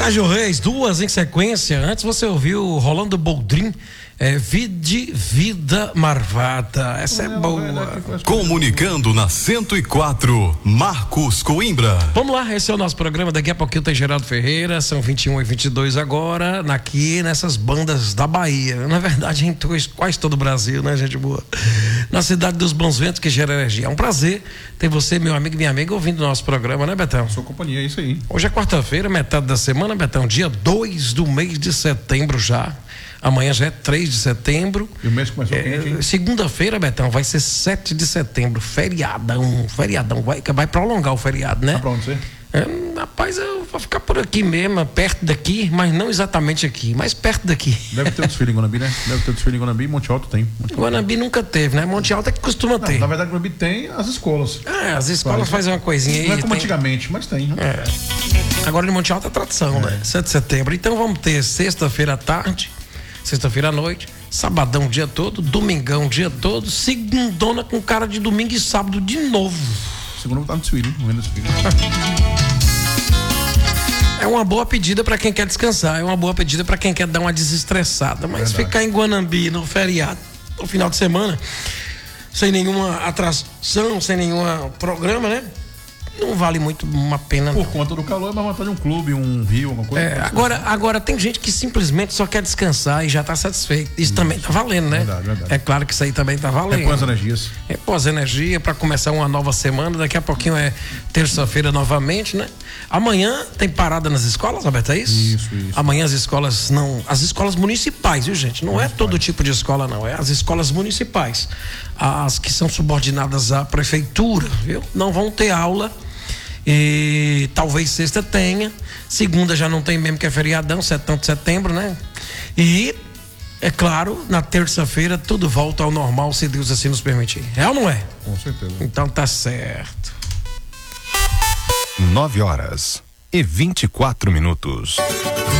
Sérgio Reis, duas em sequência. Antes você ouviu Rolando Boldrin, Vida Marvada. Essa é boa. Comunicando na 104, Marcos Coimbra. Vamos lá, esse é o nosso programa. Daqui a pouquinho tem Geraldo Ferreira. São 21h22 agora, aqui nessas bandas da Bahia. Na verdade, em quase todo o Brasil, né, gente boa? Na cidade dos Bons Ventos, que gera energia. É um prazer ter você, meu amigo e minha amiga, ouvindo o nosso programa, né, Betão? Sua companhia, é isso aí. Hoje é quarta-feira, metade da semana, Betão, dia 2 do mês de setembro já. Amanhã já é 3 de setembro. E o mês começou quente, hein? Segunda-feira, Betão, vai ser 7 de setembro. Feriadão. Vai prolongar o feriado, né? Tá pronto, você? Rapaz, eu vou ficar por aqui mesmo, perto daqui, mas não exatamente aqui, mas perto daqui. Deve ter um desfile em Guanambi, né? Deve ter um desfile em Guanambi, Monte Alto tem. Guanambi nunca teve, né? Monte Alto é que costuma ter. Na verdade, Guanambi tem as escolas. As escolas fazem uma coisinha aí. Não é como antigamente, mas tem, né? Agora em Monte Alto é tradição, né? 7 de setembro. Então vamos ter sexta-feira à tarde, sexta-feira à noite, sabadão o dia todo, domingão o dia todo, segundona com cara de domingo e sábado de novo. Segundo tá no desfile, não vendo desfile. É uma boa pedida para quem quer descansar, é uma boa pedida para quem quer dar uma desestressada, mas ficar em Guanambi no feriado, no final de semana, sem nenhuma atração, sem nenhum programa, né? Não vale muito uma pena. Por conta do calor, é mais vantagem um clube, um rio, alguma coisa. Agora tem gente que simplesmente só quer descansar e já tá satisfeito. Isso também tá valendo, né? Verdade. É claro que isso aí também tá valendo. Repõe as energias. Repõe as energias para começar uma nova semana. Daqui a pouquinho é terça-feira novamente, né? Amanhã tem parada nas escolas, Roberto, é isso? Isso. Amanhã as escolas municipais, viu, gente? Não é todo tipo de escola, não. É as escolas municipais. As que são subordinadas à prefeitura, viu? Não vão ter aula. E talvez sexta tenha, segunda já não tem mesmo, que é feriadão, 7 de setembro, né? E, é claro, na terça-feira tudo volta ao normal, se Deus assim nos permitir. É ou não é? Com certeza. Então tá certo. 9h24.